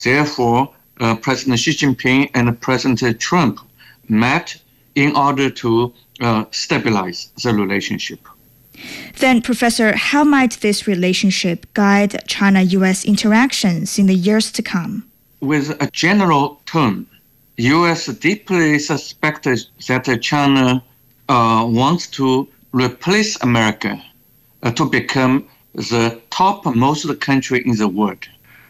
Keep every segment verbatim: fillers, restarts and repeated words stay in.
Therefore, uh, President Xi Jinping and President Trump met in order to uh, stabilize the relationship. Then, Professor, how might this relationship guide China-U S interactions in the years to come? With a general term, U S deeply suspected that China uh, wants to replace America uh, to become the topmost country in the world.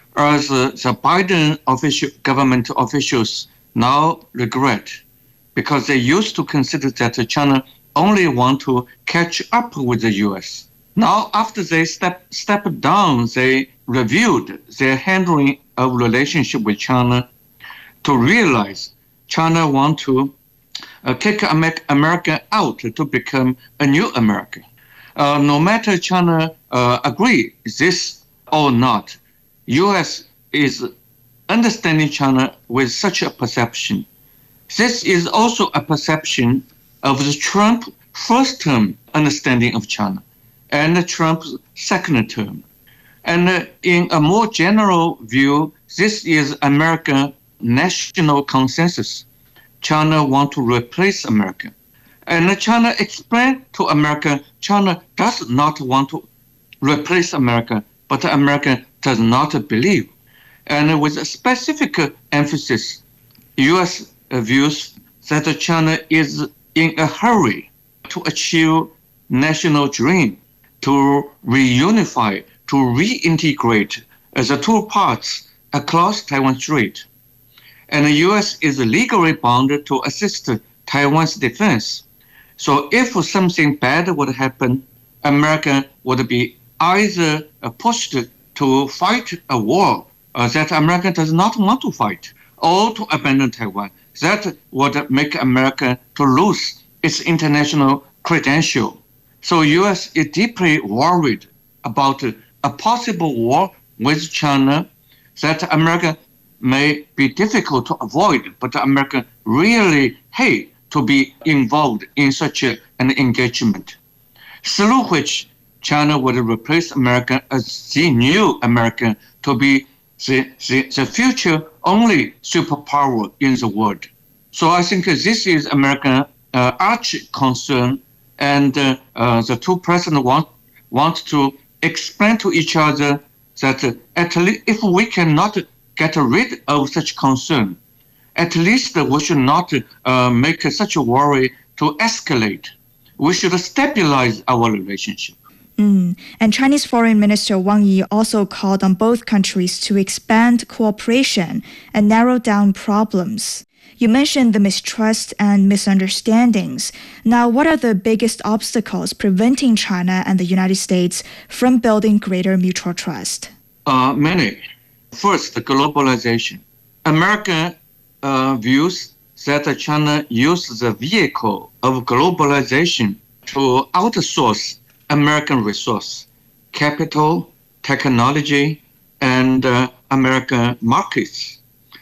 As uh, the Biden official, government officials now regret, because they used to consider that China only want to catch up with the U S. Now, after they step, stepped down, they reviewed their handling of relationship with China to realize China want to uh, kick America out to become a new America. Uh, no matter China uh, agree this or not, U S is understanding China with such a perception. This is also a perception of the Trump first term understanding of China and the Trump's second term. And uh, in a more general view, this is American national consensus. China want to replace America. And China explained to America, China does not want to replace America, but America does not believe. And with a specific emphasis, U S views that China is in a hurry to achieve national dream, to reunify, to reintegrate the two parts across Taiwan Strait. And the U S is legally bound to assist Taiwan's defense. So if something bad would happen, America would be either pushed to fight a war uh, that America does not want to fight, or to abandon Taiwan. That would make America to lose its international credential. So U S is deeply worried about a possible war with China that America may be difficult to avoid, but America really hate to be involved in such a, an engagement, through which China would replace America as the new America to be the, the, the future only superpower in the world. So I think this is American uh, arch concern, and uh, uh, the two presidents want, want to explain to each other that uh, at least if we cannot get rid of such concern, at least we should not uh, make such a worry to escalate. We should stabilize our relationship. Mm. And Chinese Foreign Minister Wang Yi also called on both countries to expand cooperation and narrow down problems. You mentioned the mistrust and misunderstandings. Now, what are the biggest obstacles preventing China and the United States from building greater mutual trust? Uh, many. First, globalization. America uh, views that China uses the vehicle of globalization to outsource American resource, capital, technology, and uh, American markets,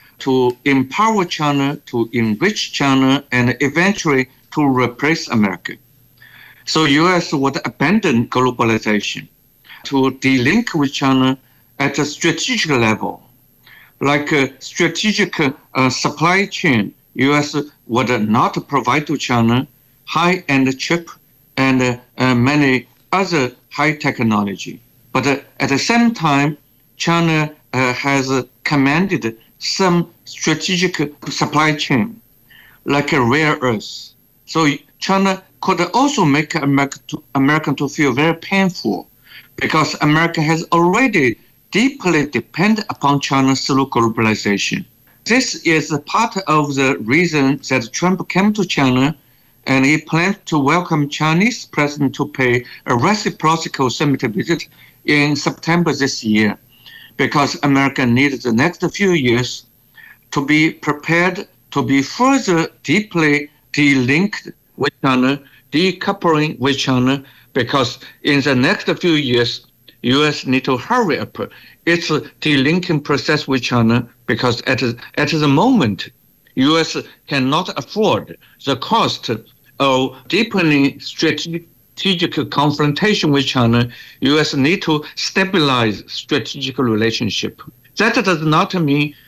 to empower China, to enrich China, and eventually to replace America. So U S would abandon globalization to de-link with China at a strategic level. Like a strategic uh, supply chain, U S would not provide to China high-end chip and uh, uh, many other high technology. But uh, at the same time, China uh, has uh, commanded some strategic supply chain, like a rare earth. So China could also make America to, America to feel very painful, because America has already deeply depended upon China through globalization. This is part of the reason that Trump came to China, and he planned to welcome Chinese president to pay a reciprocal summit visit in September this year, because America needs the next few years to be prepared to be further deeply de-linked with China, decoupling with China, because in the next few years, U S need to hurry up its de-linking process with China, because at, at the moment, U S cannot afford the cost of deepening strategic confrontation with China. U S need to stabilize strategic relationship. That does not mean